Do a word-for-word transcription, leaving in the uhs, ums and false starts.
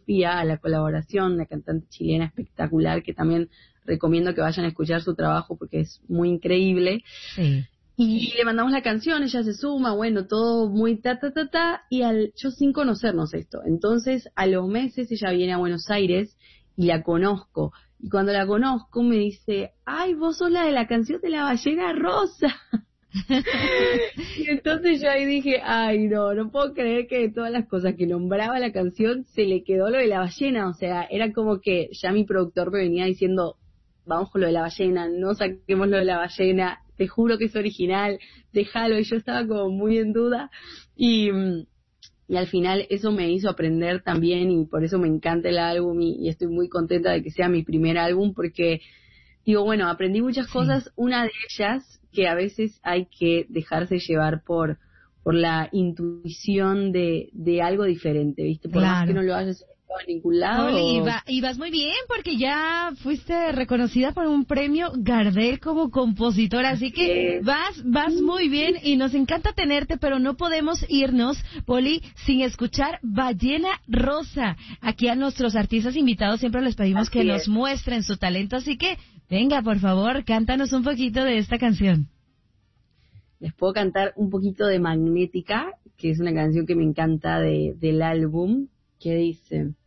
Sofía, a la colaboración, una cantante chilena espectacular que también recomiendo que vayan a escuchar su trabajo porque es muy increíble. Sí. Y le mandamos la canción, ella se suma, bueno, todo muy ta, ta, ta, ta, y al, yo sin conocernos esto. Entonces, a los meses ella viene a Buenos Aires y la conozco. Y cuando la conozco me dice, ay, vos sos la de la canción de la ballena rosa. Y entonces yo ahí dije, ay, no, no puedo creer que de todas las cosas que nombraba la canción se le quedó lo de la ballena. O sea, era como que ya mi productor me venía diciendo, vamos con lo de la ballena, no saquemos lo de la ballena, te juro que es original, déjalo. Y yo estaba como muy en duda y, y al final eso me hizo aprender también y por eso me encanta el álbum y, y estoy muy contenta de que sea mi primer álbum porque digo, bueno, aprendí muchas Sí. cosas, una de ellas que a veces hay que dejarse llevar por por la intuición de, de algo diferente, ¿viste? Por más que Claro. no lo hayas escuchado en ningún lado. Poli, y, O... va- y vas muy bien porque ya fuiste reconocida por un premio Gardel como compositora, así que Eh, vas, vas muy bien y nos encanta tenerte, pero no podemos irnos, Poli, sin escuchar Ballena Rosa. Aquí a nuestros artistas invitados siempre les pedimos que así nos es. muestren su talento, así que venga, por favor, cántanos un poquito de esta canción. Les puedo cantar un poquito de Magnética, que es una canción que me encanta de, del álbum, que dice...